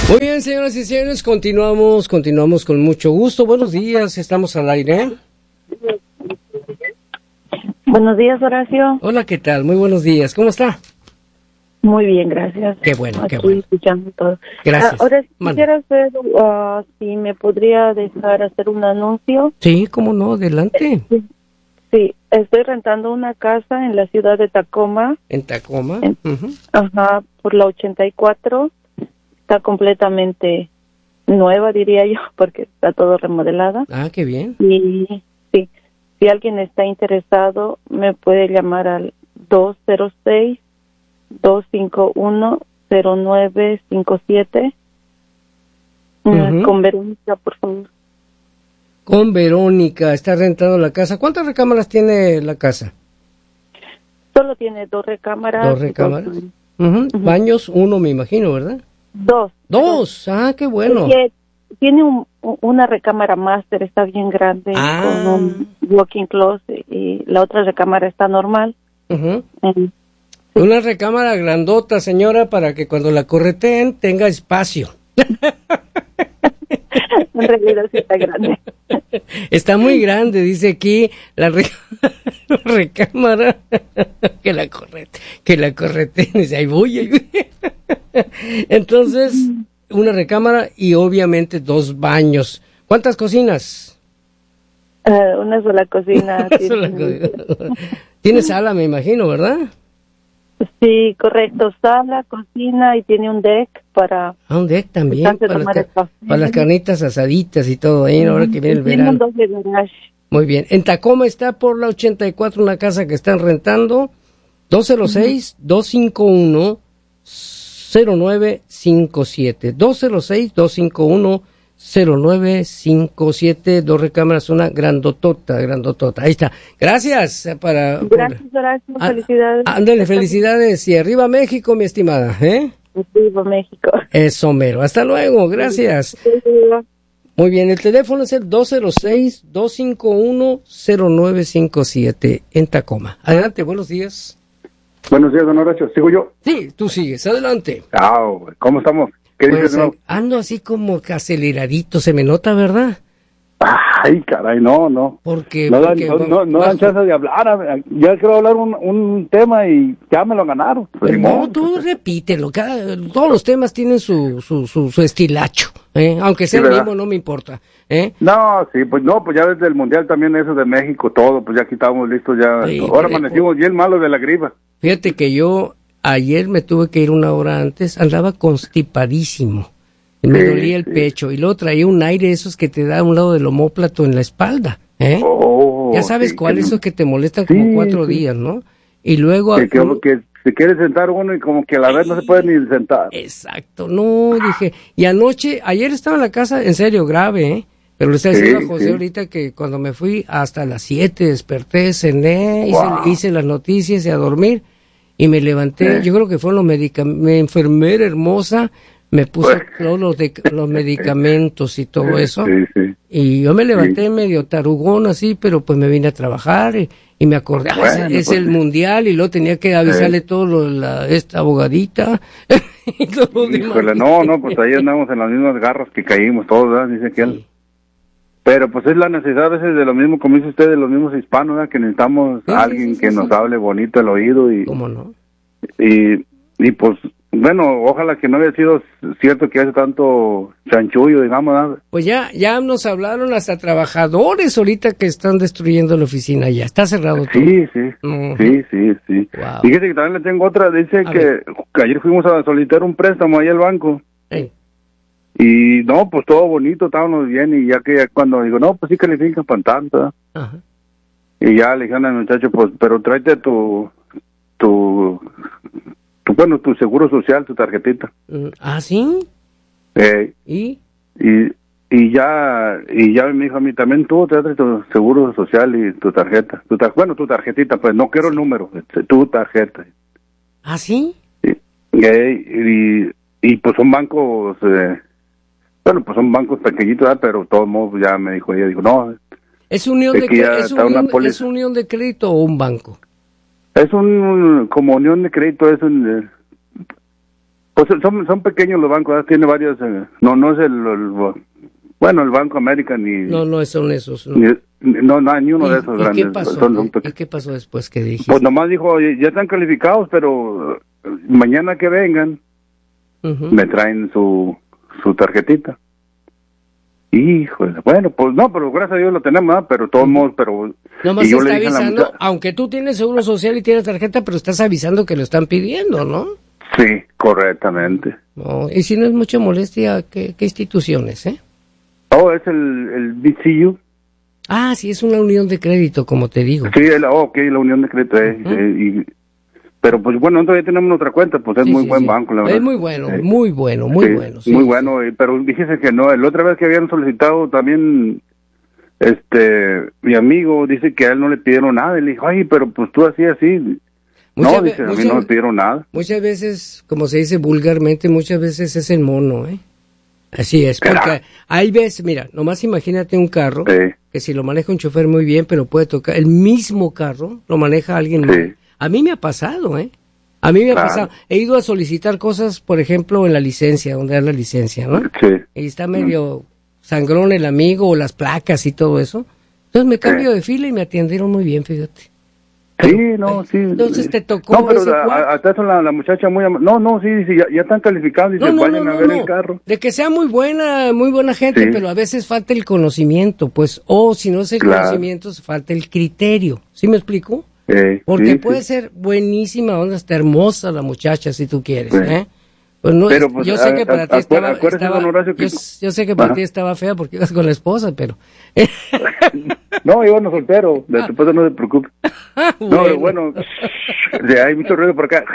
Muy bien, señoras y señores, continuamos con mucho gusto. Buenos días, estamos al aire. Buenos días, Horacio. Hola, ¿qué tal? Muy buenos días, ¿cómo está? Muy bien, gracias. Qué bueno, aquí qué bueno. Escuchando todo. Gracias. Ahora, quisiera hacer, si me podría dejar hacer un anuncio. Sí, cómo no, adelante. Sí, estoy rentando una casa en la ciudad de Tacoma. ¿En Tacoma? Ajá, por la 84. Está completamente nueva, diría yo, porque está todo remodelada. Ah, qué bien. Y sí, si alguien está interesado, me puede llamar al 206-251-0957. Con Verónica, por favor. Con Verónica, está rentando la casa. ¿Cuántas recámaras tiene la casa? Solo tiene 2 recámaras. 2 recámaras. Baños, 1 me imagino, ¿verdad? 2. 2, qué bueno. Tiene una recámara máster, está bien grande, con un walk-in closet, y la otra recámara está normal. Una recámara grandota, señora, para que cuando la correteen tenga espacio. En realidad sí está grande. Está muy grande, dice aquí la recámara. Que la correteen. Dice, ahí voy. Entonces, una recámara y obviamente 2 baños. ¿Cuántas cocinas? Una sola cocina. Tiene sala, me imagino, ¿verdad? Sí, correcto. Sala, cocina y tiene un deck para... un deck también, para las carnitas asaditas y todo ahí, ahora que viene el verano. Muy bien. En Tacoma está por la 84 una casa que están rentando, 206-251-0957. 206-251-0957, 2 recámaras, una grandotota. Ahí está. Gracias. Gracias, Horacio. Felicidades. Ándale, felicidades. Y arriba México, mi estimada. Arriba México. Eso mero. Hasta luego. Gracias. Muy bien. El teléfono es el 206-251-0957 en Tacoma. Adelante. Buenos días. Buenos días, don Horacio. ¿Sigo yo? Sí, tú sigues. Adelante. ¿Cómo estamos? ¿Qué dices, no? Ando así como que aceleradito, se me nota, ¿verdad? Ay, caray, no. Porque dan chance de hablar. Ya quiero hablar un tema y ya me lo ganaron. Pues no, tú repítelo. Todos los temas tienen su estilacho, aunque sea el mismo, no me importa. No, sí, pues ya desde el Mundial también eso de México, todo, pues ya aquí estábamos listos ya. Sí, ahora amanecimos bien malos de la gripa. Fíjate que yo ayer me tuve que ir 1 hora antes, andaba constipadísimo. Me dolía el pecho y luego traía un aire esos que te da a un lado del omóplato en la espalda, ya sabes cuál, esos que te molestan como 4 días, ¿no? Y luego... Que se quiere sentar uno y como que a la vez no se puede ni sentar. Exacto, no, dije... Y ayer estaba en la casa, en serio, grave, pero le estaba diciendo a José ahorita que cuando me fui hasta las 7 desperté, cené, hice las noticias y a dormir y me levanté, yo creo que fueron los medicamentos, mi enfermera hermosa me puso todos los medicamentos y todo eso, y yo me levanté medio tarugón así, pero pues me vine a trabajar y me acordé, es el Mundial, y luego tenía que avisarle todo esta abogadita y todo lo demás. No, pues ahí andamos en las mismas garras que caímos todos, ¿verdad? Dice que él. Pero pues es la necesidad a veces de lo mismo, como dice usted, de los mismos hispanos, ¿verdad? Que necesitamos a alguien que nos hable bonito el oído y... ¿Cómo no? Y pues, bueno, ojalá que no haya sido cierto que hace tanto chanchullo, digamos, ¿verdad? Pues ya nos hablaron hasta trabajadores ahorita que están destruyendo la oficina ya. Está cerrado todo. Sí. Wow. Fíjese que también le tengo otra, dice que ayer fuimos a solicitar un préstamo ahí al banco. Y no, pues todo bonito, estábamos bien, y ya cuando digo, no, pues sí califican para tanto. Y ya le dijeron al muchacho, pues, pero tráete tu seguro social, tu tarjetita. ¿Ah, sí? ¿Y ya me dijo a mí, también tú tráete tu seguro social y tu tarjeta. Tu tarjetita, pues, no quiero el número, tu tarjeta. ¿Ah, sí? Y pues son bancos... pues son bancos pequeñitos, ¿verdad? Pero de todos modos ya me dijo, ella dijo, no. ¿Es unión de crédito o un banco? Es como unión de crédito, Pues son pequeños los bancos, ¿verdad? Tiene varios, no es el Banco América ni... No son esos, ¿no? No hay ni uno de esos grandes. ¿Qué pasó? ¿Y qué pasó después que dijiste? Pues nomás dijo, ya están calificados, pero mañana que vengan, me traen su tarjetita. Híjole, bueno, pues no, pero gracias a Dios lo tenemos, ¿verdad? Pero todos modos, pero... Nomás está avisando, aunque tú tienes seguro social y tienes tarjeta, pero estás avisando que lo están pidiendo, ¿no? Sí, correctamente. No, y si no es mucha molestia, ¿qué instituciones, Oh, es el BCU. Ah, sí, es una unión de crédito, como te digo. Sí, la unión de crédito. Pero pues bueno, nosotros ya tenemos otra cuenta, pues es muy buen banco, la verdad. Es muy bueno, muy bueno, muy bueno. Sí, muy bueno, pero dijese que no, la otra vez que habían solicitado también, mi amigo dice que a él no le pidieron nada, y le dijo, ay, pero pues tú hacías así. No, dice, a mí no me pidieron nada. Muchas veces, como se dice vulgarmente, muchas veces es el mono, Así es, porque hay veces, mira, nomás imagínate un carro, que si lo maneja un chofer muy bien, pero puede tocar, el mismo carro lo maneja alguien mal. A mí me ha pasado, A mí me ha pasado. He ido a solicitar cosas, por ejemplo, en la licencia, donde da la licencia, ¿no? Sí. Y está medio sangrón el amigo, o las placas y todo eso. Entonces me cambio de fila y me atendieron muy bien, fíjate. Sí, no, sí. Entonces te tocó. No, pero hasta eso la muchacha muy no, sí, dice, ya están calificados, dice, vayan a ver el carro. De que sea muy buena gente, pero a veces falta el conocimiento, pues, o si no es el conocimiento, falta el criterio. ¿Sí me explico? Porque puede ser buenísima onda, está hermosa la muchacha, si tú quieres, Pues no, pero, pues, yo sé que para ti yo sé que para ti estaba fea porque ibas con la esposa, pero... No, yo no soltero, de tu esposa no se preocupe. Bueno, hay mucho ruido por acá.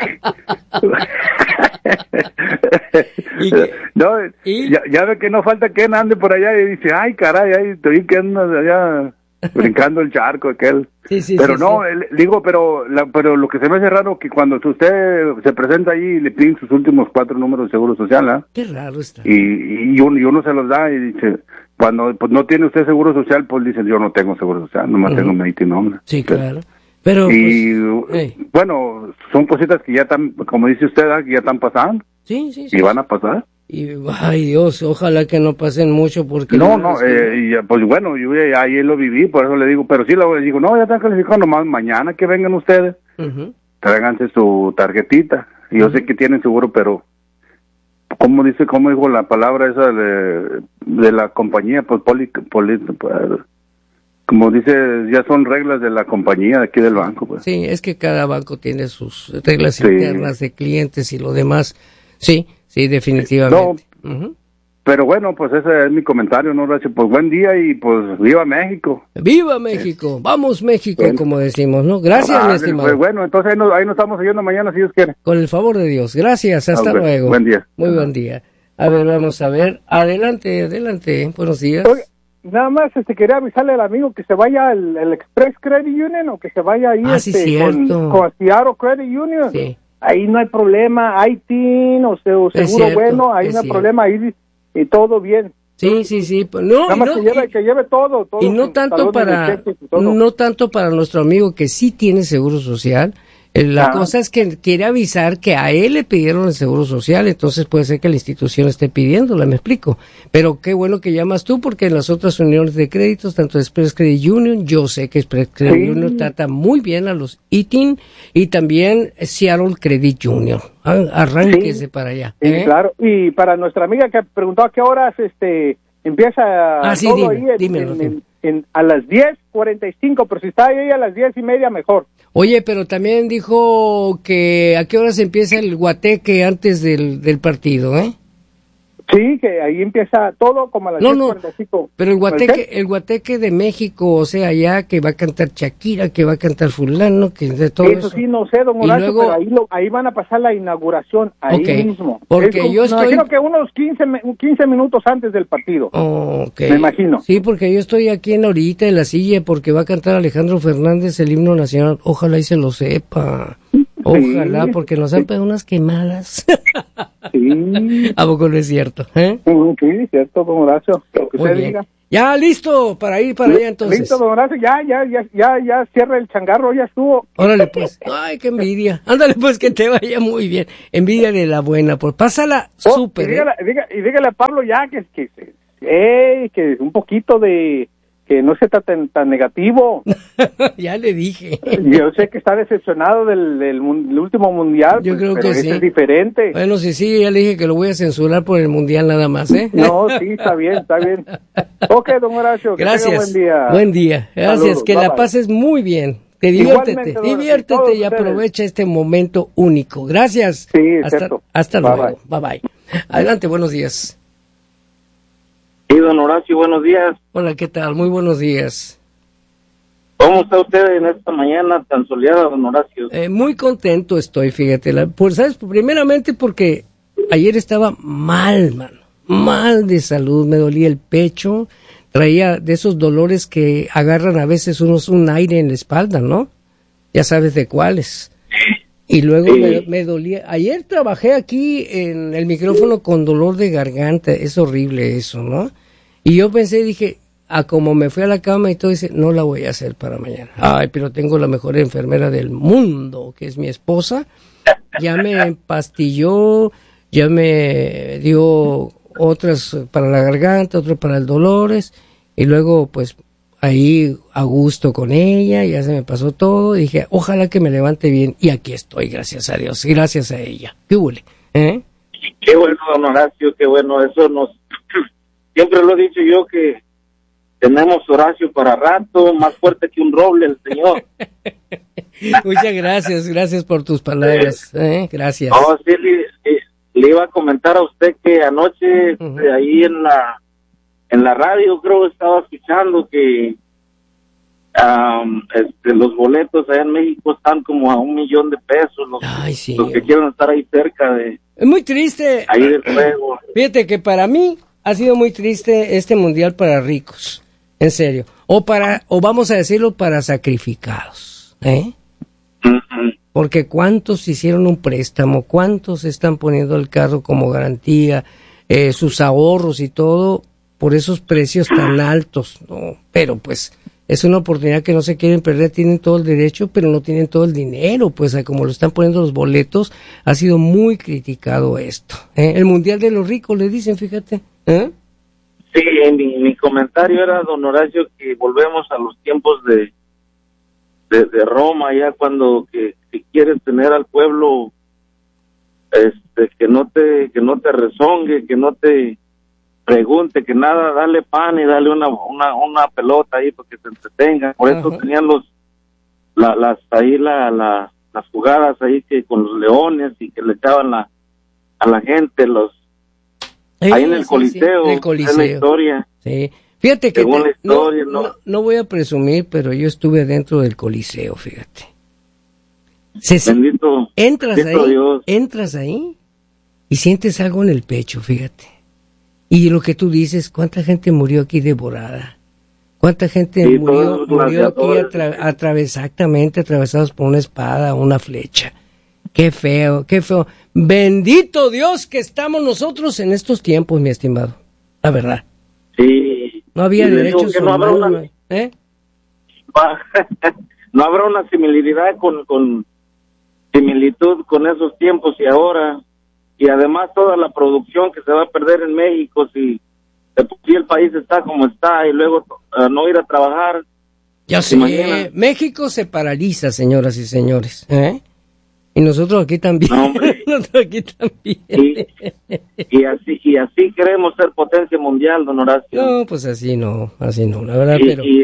Ya ve que no falta que ande por allá y dice, ay caray, ahí estoy que andas allá brincando el charco aquel. Pero digo, pero lo que se me hace raro que cuando usted se presenta ahí y le piden sus últimos 4 números de seguro social, Qué raro está. Y uno se los da y dice, cuando pues no tiene usted seguro social, pues dice, yo no tengo seguro social, nomás tengo Medicare nombre. Sí, claro. Pero bueno, son cositas que ya están, como dice usted, que ya están pasando. Sí. Y van a pasar. Y, ay Dios, ojalá que no pasen mucho porque... pues bueno, yo ahí lo viví, por eso le digo, pero sí le digo, no, ya están calificados, nomás mañana que vengan ustedes, tráiganse su tarjetita, y yo sé que tienen seguro, pero ¿cómo dijo la palabra esa de la compañía? Pues como dice, ya son reglas de la compañía de aquí del banco, pues. Sí, es que cada banco tiene sus reglas internas de clientes y lo demás, sí, definitivamente. No, pero bueno, pues ese es mi comentario, ¿no, Horacio? Pues buen día y pues ¡viva México! ¡Viva México! ¡Vamos México! Bueno, como decimos, ¿no? Gracias, mi estimado. Pues bueno, entonces ahí nos estamos oyendo mañana, si Dios quiere. Con el favor de Dios. Gracias, hasta luego. Buen día. Muy buen día. A ver, vamos a ver. Adelante. Buenos días. Oye, nada más quería avisarle al amigo que se vaya al Express Credit Union o que se vaya ahí con Seattle Credit Union. Sí. Ahí no hay problema, hay TIN o seguro bueno, ahí no hay problema, ahí y todo bien. Sí. No, nada más que lleve todo. Y no tanto para nuestro amigo que sí tiene seguro social. La cosa es que quiere avisar que a él le pidieron el seguro social, entonces puede ser que la institución esté pidiéndola, me explico. Pero qué bueno que llamas tú, porque en las otras uniones de créditos, tanto Express Credit Union, yo sé que Express Credit Union trata muy bien a los ITIN y también Seattle Credit Union. Arránquese para allá. Claro, y para nuestra amiga que preguntó a qué horas empieza todo ahí a las 10:45, pero si está ahí a las 10:30 mejor. Oye, pero también dijo que a qué horas empieza el guateque antes del partido, Sí, que ahí empieza todo como a las 10:45. Pero el guateque de México, o sea, ya que va a cantar Shakira, que va a cantar fulano, que de todo eso. Eso sí, no sé, don Horacio, pero ahí van a pasar la inauguración, ahí mismo. Porque yo estoy... Me imagino que unos 15 minutos antes del partido. Okay. Me imagino. Sí, porque yo estoy aquí en la orillita de la silla, porque va a cantar Alejandro Fernández el himno nacional. Ojalá y se lo sepa. Ojalá, porque nos han pegado unas quemadas. Sí. ¿A poco no es cierto? Sí, cierto, don Horacio. Lo que usted diga. Ya, listo, para ir para allá entonces. Listo, don Horacio, ya cierra el changarro, ya estuvo. Órale, pues. Ay, qué envidia. Ándale, pues, que te vaya muy bien. Envidia de la buena, pues. Pásala súper. Y dígale a Pablo ya que un poquito de... que no sea tan negativo. Ya le dije. Yo sé que está decepcionado del último mundial. Yo creo pero que sí. Es diferente. Bueno, sí, ya le dije que lo voy a censurar por el mundial nada más, ¿eh? No, sí, está bien. Ok, don Horacio, que gracias. tenga buen día. Buen día. Gracias, saludos, que la pases muy bien. Diviértete y aprovecha este momento único. Gracias. Sí, cierto. Hasta luego. Bye. Adelante, buenos días. Sí, don Horacio, buenos días. Hola, ¿qué tal? Muy buenos días. ¿Cómo está usted en esta mañana tan soleada, don Horacio? Muy contento estoy, fíjate. Pues, ¿sabes? Primeramente porque ayer estaba mal de salud, me dolía el pecho, traía de esos dolores que agarran a veces un aire en la espalda, ¿no? Ya sabes de cuáles. Y luego me dolía. Ayer trabajé aquí en el micrófono con dolor de garganta, es horrible eso, ¿no? Y yo dije, como me fui a la cama y todo, dice, no la voy a hacer para mañana. Ay, pero tengo la mejor enfermera del mundo, que es mi esposa. Ya me empastilló, ya me dio otras para la garganta, otras para el dolores, y luego pues ahí a gusto con ella, ya se me pasó todo, y dije, ojalá que me levante bien, y aquí estoy, gracias a Dios, y gracias a ella. ¿Qué huele? Qué bueno, don Horacio, qué bueno, eso siempre lo he dicho yo que tenemos Horacio para rato, más fuerte que un roble el señor. Muchas gracias por tus palabras, gracias. No, sí, le iba a comentar a usted que anoche ahí en la radio creo estaba escuchando que los boletos allá en México están como a $1,000,000 los que quieren estar ahí cerca de... Es muy triste. Ahí del juego. Fíjate que para mí ha sido muy triste este mundial para ricos, en serio, o vamos a decirlo para sacrificados, porque cuántos hicieron un préstamo, cuántos están poniendo el carro como garantía, sus ahorros y todo por esos precios tan altos, ¿no? Pero pues es una oportunidad que no se quieren perder, tienen todo el derecho, pero no tienen todo el dinero, pues como lo están poniendo los boletos, ha sido muy criticado esto. El mundial de los ricos, le dicen, fíjate. Sí, mi comentario era, don Horacio, que volvemos a los tiempos de Roma, ya cuando que quieres tener al pueblo que no te rezongue, que no te pregunte, que nada, dale pan y dale una pelota ahí para que se entretenga. Por eso tenían las jugadas ahí que con los leones y que le echaban a la gente ahí en el Coliseo, en el Coliseo. Es la historia. Sí. Fíjate que según la historia, no voy a presumir, pero yo estuve dentro del Coliseo, fíjate. Bendito entras ahí y sientes algo en el pecho, fíjate. Y lo que tú dices, ¿cuánta gente murió aquí devorada? ¿Cuánta gente murió aquí atravesados por una espada, una flecha? Qué feo. Bendito Dios que estamos nosotros en estos tiempos, mi estimado. La verdad. Sí. No había derechos humanos. No habrá una similitud con esos tiempos y ahora. Y además toda la producción que se va a perder en México si el país está como está y luego no ir a trabajar. Ya sé, México se paraliza, señoras y señores, y nosotros aquí también. No, nosotros aquí también. Y así queremos ser potencia mundial, don Horacio. No, pues así no, la verdad.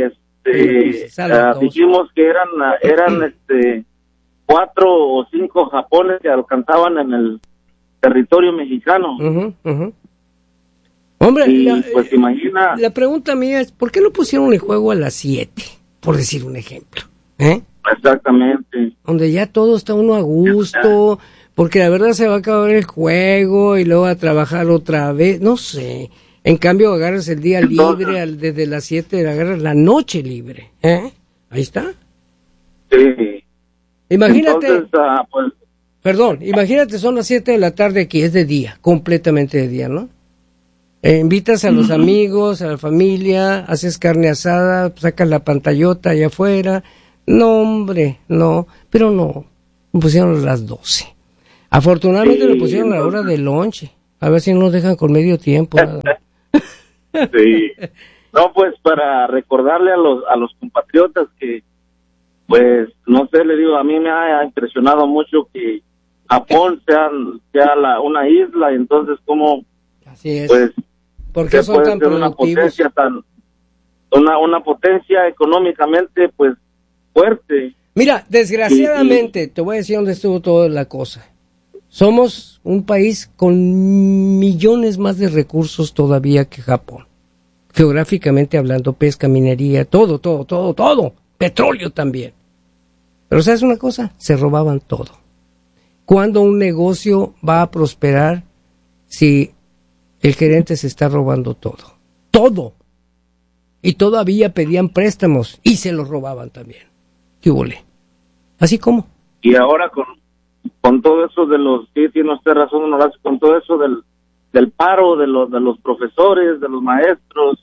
Dijimos que eran 4 o 5 Japones que alcanzaban en el territorio mexicano. Hombre, pues imagina. La pregunta mía es, ¿por qué no pusieron el juego a las 7? Por decir un ejemplo. Exactamente. Donde ya todo está uno a gusto, porque la verdad se va a acabar el juego y luego a trabajar otra vez, no sé. En cambio agarras el día libre, desde las 7 agarras la noche libre. Ahí está. Sí. Imagínate. Entonces, imagínate, son las 7 de la tarde aquí, es de día, completamente de día, ¿no? Invitas a los amigos, a la familia, haces carne asada, sacas la pantallota allá afuera. No, hombre, no, pero no, me pusieron a las 12. Afortunadamente lo pusieron a la hora del lonche. A ver si no nos dejan con medio tiempo. Sí. No, pues para recordarle a los compatriotas que, pues, no sé, le digo, a mí me ha impresionado mucho que Japón sea una isla, y entonces como, así es. Pues, ¿por qué son tan productivos? Una potencia económicamente, pues, fuerte. Mira, desgraciadamente, te voy a decir dónde estuvo toda la cosa. Somos un país con millones más de recursos todavía que Japón. Geográficamente hablando, pesca, minería, todo. Petróleo también. Pero ¿sabes una cosa? Se robaban todo. ¿Cuándo un negocio va a prosperar si el gerente se está robando todo? Todo. Y todavía pedían préstamos y se los robaban también. ¿Qué huele? ¿Así como? Y ahora con todo eso de los, sí, tiene usted razón, Horacio, con todo eso del paro de los profesores, de los maestros,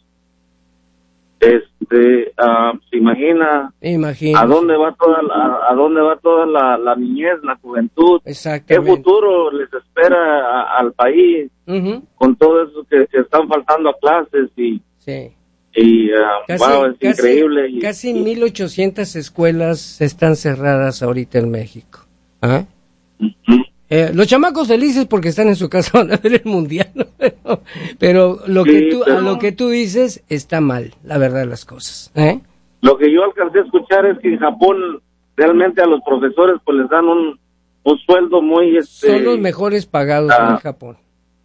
se imagina a dónde va toda la niñez, la juventud, qué futuro les espera al país, con todo eso que están faltando a clases y es increíble. Casi 1,800 escuelas están cerradas ahorita en México. ¿Ah? Los chamacos felices porque están en su casa, van a ver el mundial, pero lo que tú dices está mal, la verdad de las cosas. Lo que yo alcancé a escuchar es que en Japón realmente a los profesores pues les dan un sueldo muy son los mejores pagados en Japón.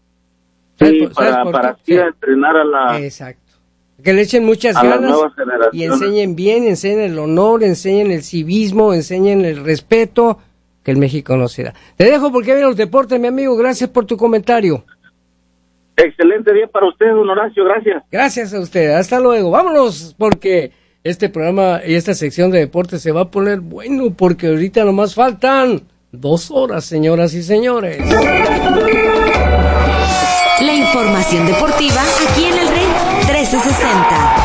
Para así entrenar a la exacto, que le echen muchas ganas y enseñen bien, enseñen el honor, enseñen el civismo, enseñen el respeto que el México no se da. Te dejo porque vienen los deportes, mi amigo. Gracias por tu comentario. Excelente día para usted, don Horacio. Gracias. Gracias a usted. Hasta luego. Vámonos porque este programa y esta sección de deportes se va a poner bueno porque ahorita nomás faltan 2 horas, señoras y señores. La información deportiva aquí en el Red 1360.